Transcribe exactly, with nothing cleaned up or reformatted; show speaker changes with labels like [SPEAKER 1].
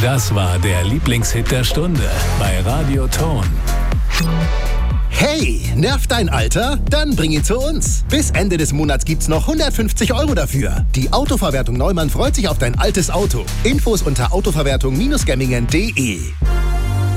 [SPEAKER 1] Das war der Lieblingshit der Stunde bei Radio Ton.
[SPEAKER 2] Hey, nervt dein Alter? Dann bring ihn zu uns. Bis Ende des Monats gibt's noch hundertfünfzig Euro dafür. Die Autoverwertung Neumann freut sich auf dein altes Auto. Infos unter autoverwertung Bindestrich gemmingen punkt de.